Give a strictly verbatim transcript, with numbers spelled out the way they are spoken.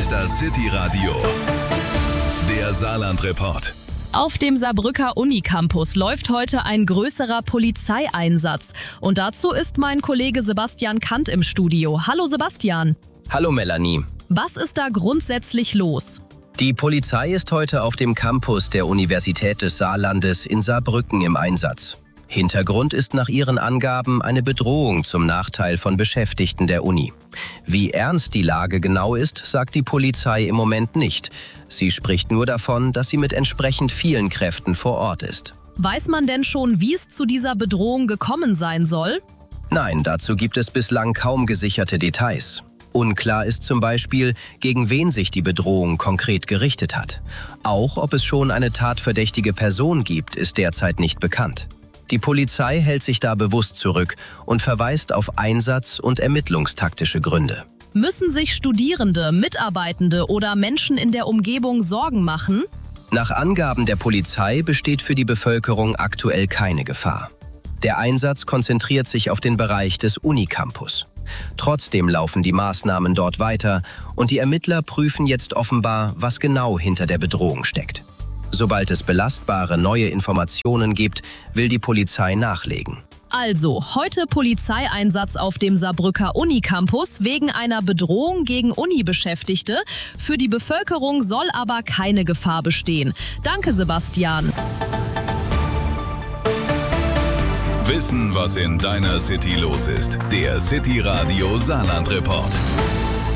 ist das City Radio, der Saarland-Report. Auf dem Saarbrücker Unicampus läuft heute ein größerer Polizeieinsatz. Und dazu ist mein Kollege Sebastian Kant im Studio. Hallo Sebastian. Hallo Melanie. Was ist da grundsätzlich los? Die Polizei ist heute auf dem Campus der Universität des Saarlandes in Saarbrücken im Einsatz. Hintergrund ist nach ihren Angaben eine Bedrohung zum Nachteil von Beschäftigten der Uni. Wie ernst die Lage genau ist, sagt die Polizei im Moment nicht. Sie spricht nur davon, dass sie mit entsprechend vielen Kräften vor Ort ist. Weiß man denn schon, wie es zu dieser Bedrohung gekommen sein soll? Nein, dazu gibt es bislang kaum gesicherte Details. Unklar ist zum Beispiel, gegen wen sich die Bedrohung konkret gerichtet hat. Auch ob es schon eine tatverdächtige Person gibt, ist derzeit nicht bekannt. Die Polizei hält sich da bewusst zurück und verweist auf Einsatz- und ermittlungstaktische Gründe. Müssen sich Studierende, Mitarbeitende oder Menschen in der Umgebung Sorgen machen? Nach Angaben der Polizei besteht für die Bevölkerung aktuell keine Gefahr. Der Einsatz konzentriert sich auf den Bereich des Unicampus. Trotzdem laufen die Maßnahmen dort weiter und die Ermittler prüfen jetzt offenbar, was genau hinter der Bedrohung steckt. Sobald es belastbare neue Informationen gibt, will die Polizei nachlegen. Also, heute Polizeieinsatz auf dem Saarbrücker Unicampus wegen einer Bedrohung gegen Uni-Beschäftigte. Für die Bevölkerung soll aber keine Gefahr bestehen. Danke, Sebastian. Wissen, was in deiner City los ist. Der City Radio Saarland-Report.